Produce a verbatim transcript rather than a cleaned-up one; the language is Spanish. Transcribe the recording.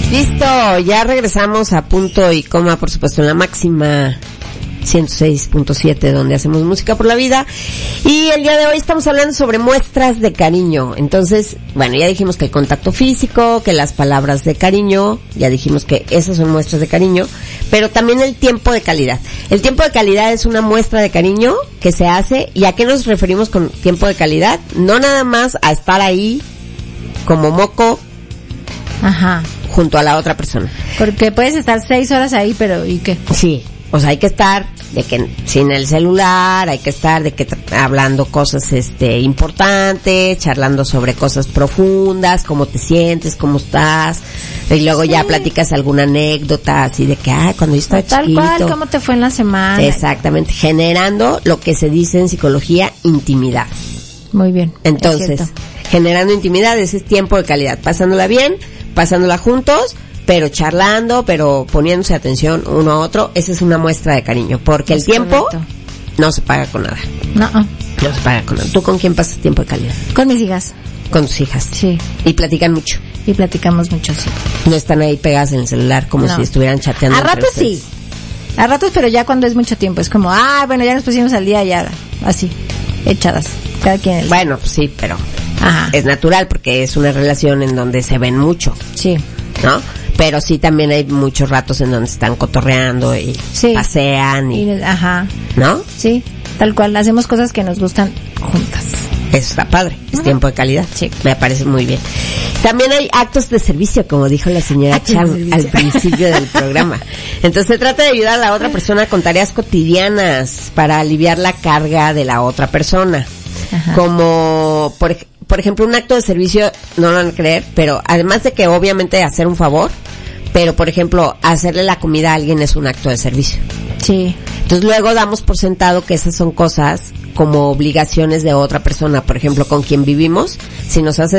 Listo, ya regresamos a punto y coma, por supuesto, en la máxima ciento seis punto siete, donde hacemos música por la vida. Y el día de hoy estamos hablando sobre muestras de cariño. Entonces, bueno, ya dijimos que el contacto físico, que las palabras de cariño, ya dijimos que esas son muestras de cariño, pero también el tiempo de calidad. El tiempo de calidad es una muestra de cariño que se hace. ¿Y a qué nos referimos con tiempo de calidad? No nada más a estar ahí como moco, ajá, junto a la otra persona. Porque puedes estar seis horas ahí, pero ¿y qué? Sí. O sea, hay que estar de que sin el celular, hay que estar de que t- hablando cosas este importantes, charlando sobre cosas profundas, cómo te sientes, cómo estás, y luego sí, ya platicas alguna anécdota así de que, ay, cuando yo estaba tal chiquito. Tal cual, cómo te fue en la semana. Exactamente, generando lo que se dice en psicología, intimidad. Muy bien. Entonces, generando intimidad, ese es tiempo de calidad, pasándola bien, pasándola juntos, pero charlando, pero poniéndose atención uno a otro. Esa es una muestra de cariño, porque es el tiempo correcto. No se paga con nada. No. No se paga con nada. ¿Tú con quién pasas tiempo de calidad? Con mis hijas. Con tus hijas. Sí. Y platican mucho. Y platicamos mucho, sí. No están ahí pegadas en el celular como no. si estuvieran chateando. A ratos sí. A ratos, pero ya cuando es mucho tiempo. Es como, ah, bueno, ya nos pusimos al día, ya, así, echadas. Cada quien. El... Bueno, pues sí, pero ajá, es natural porque es una relación en donde se ven mucho. Sí. ¿No? Pero sí también hay muchos ratos en donde están cotorreando y sí, pasean y, y ajá, ¿no? Sí, tal cual, hacemos cosas que nos gustan juntas. Eso está padre, es uh-huh. tiempo de calidad. Sí. Me parece muy bien. También hay actos de servicio, como dijo la señora Cham al principio del programa. Entonces se trata de ayudar a la otra persona con tareas cotidianas para aliviar la carga de la otra persona. Ajá. Como, por ejemplo, Por ejemplo, un acto de servicio, no lo van a creer, pero además de que obviamente hacer un favor, pero por ejemplo, hacerle la comida a alguien es un acto de servicio. Sí. Entonces luego damos por sentado que esas son cosas como obligaciones de otra persona. Por ejemplo, con quien vivimos, si nos hace